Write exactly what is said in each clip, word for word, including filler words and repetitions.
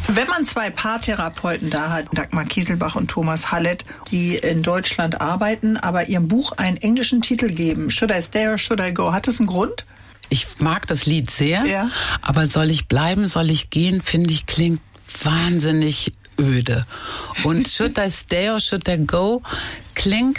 Wenn man zwei Paartherapeuten da hat, Dagmar Kieselbach und Thomas Hallett, die in Deutschland arbeiten, aber ihrem Buch einen englischen Titel geben, Should I Stay or Should I Go? Hat das einen Grund? Ich mag das Lied sehr, ja. aber soll ich bleiben, soll ich gehen, finde ich, klingt wahnsinnig öde. Und Should I Stay or Should I Go klingt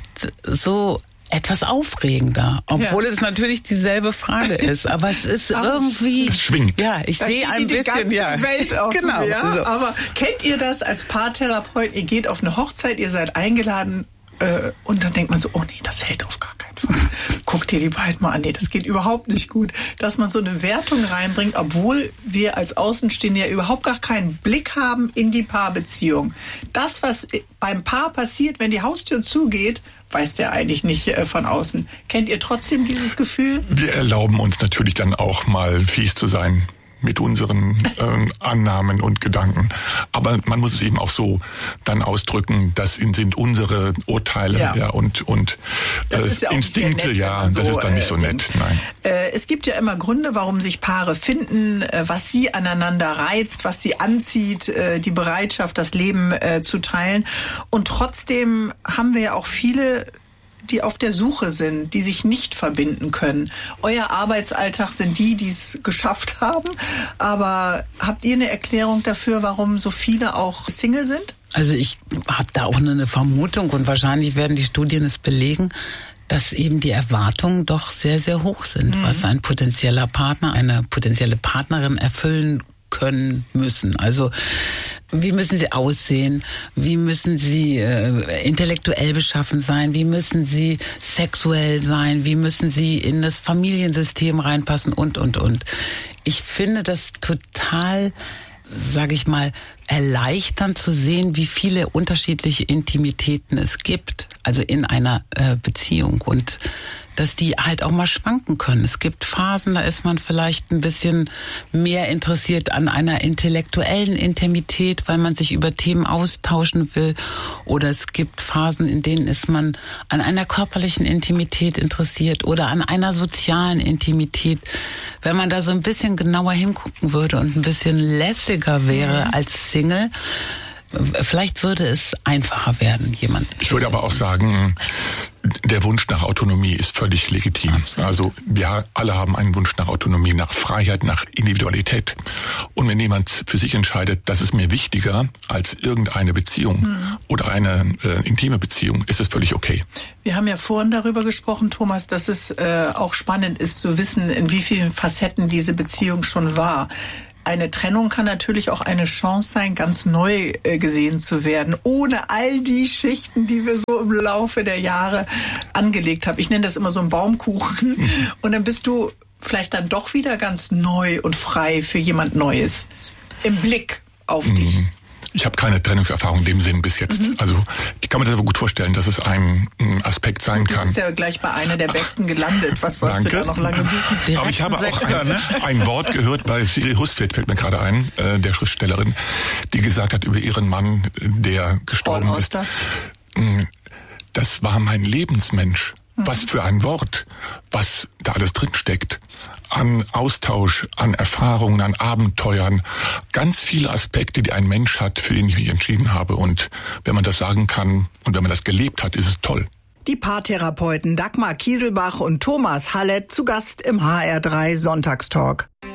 so etwas aufregender, obwohl ja. es natürlich dieselbe Frage ist, aber es ist aber irgendwie, es schwingt. Ja, ich da sehe ein die bisschen, die ja, Welt auf genau. Mir, ja? So. Aber kennt ihr das als Paartherapeut? Ihr geht auf eine Hochzeit, ihr seid eingeladen äh, und dann denkt man so, oh nee, das hält auf gar keinen Fall. Guckt ihr die beiden mal an, nee, das geht überhaupt nicht gut, dass man so eine Wertung reinbringt, obwohl wir als Außenstehende ja überhaupt gar keinen Blick haben in die Paarbeziehung. Das, was beim Paar passiert, wenn die Haustür zugeht, weiß der eigentlich nicht äh, von außen. Kennt ihr trotzdem dieses Gefühl? Wir erlauben uns natürlich dann auch mal fies zu sein mit unseren äh, Annahmen und Gedanken. Aber man muss es eben auch so dann ausdrücken, das sind unsere Urteile ja. Ja, und, und äh, ja Instinkte. Nett, ja, so, das ist dann nicht so äh, nett. Nein. Äh, es gibt ja immer Gründe, warum sich Paare finden, äh, was sie aneinander reizt, was sie anzieht, äh, die Bereitschaft, das Leben äh, zu teilen. Und trotzdem haben wir ja auch viele, die auf der Suche sind, die sich nicht verbinden können. Euer Arbeitsalltag sind die, die es geschafft haben. Aber habt ihr eine Erklärung dafür, warum so viele auch Single sind? Also ich habe da auch eine Vermutung und wahrscheinlich werden die Studien es belegen, dass eben die Erwartungen doch sehr, sehr hoch sind, mhm. was ein potenzieller Partner, eine potenzielle Partnerin erfüllen können müssen. Also wie müssen sie aussehen? Wie müssen sie äh, intellektuell beschaffen sein? Wie müssen sie sexuell sein? Wie müssen sie in das Familiensystem reinpassen? Und, und, und. Ich finde das total, sage ich mal, erleichternd zu sehen, wie viele unterschiedliche Intimitäten es gibt, also in einer äh, Beziehung, und dass die halt auch mal schwanken können. Es gibt Phasen, da ist man vielleicht ein bisschen mehr interessiert an einer intellektuellen Intimität, weil man sich über Themen austauschen will. Oder es gibt Phasen, in denen ist man an einer körperlichen Intimität interessiert oder an einer sozialen Intimität. Wenn man da so ein bisschen genauer hingucken würde und ein bisschen lässiger wäre mhm. als Single, vielleicht würde es einfacher werden, jemand. Ich würde aber auch sagen, der Wunsch nach Autonomie ist völlig legitim. Absolut. Also wir alle haben einen Wunsch nach Autonomie, nach Freiheit, nach Individualität. Und wenn jemand für sich entscheidet, das ist mir wichtiger als irgendeine Beziehung mhm. oder eine äh, intime Beziehung, ist es völlig okay. Wir haben ja vorhin darüber gesprochen, Thomas, dass es äh, auch spannend ist zu wissen, in wie vielen Facetten diese Beziehung schon war. Eine Trennung kann natürlich auch eine Chance sein, ganz neu äh, gesehen zu werden, ohne all die Schichten, die wir so im Laufe der Jahre angelegt haben. Ich nenne das immer so einen Baumkuchen. Mhm. Und dann bist du vielleicht dann doch wieder ganz neu und frei für jemand Neues im Blick auf mhm. dich. Ich habe keine Trennungserfahrung in dem Sinn bis jetzt. Mhm. Also ich kann mir das aber gut vorstellen, dass es ein, ein Aspekt sein du kann. Du bist ja gleich bei einer der Besten gelandet. Was sollst Danke. du da noch lange suchen? Direkt aber ich habe auch ein, ne? ein Wort gehört bei Siri Hustvedt, fällt mir gerade ein, äh, der Schriftstellerin, die gesagt hat über ihren Mann, der gestorben Paul ist. Das war mein Lebensmensch. Mhm. Was für ein Wort, was da alles drin steckt. An Austausch, an Erfahrungen, an Abenteuern. Ganz viele Aspekte, die ein Mensch hat, für den ich mich entschieden habe. Und wenn man das sagen kann und wenn man das gelebt hat, ist es toll. Die Paartherapeuten Dagmar Kieselbach und Thomas Hallett zu Gast im H R drei Sonntagstalk.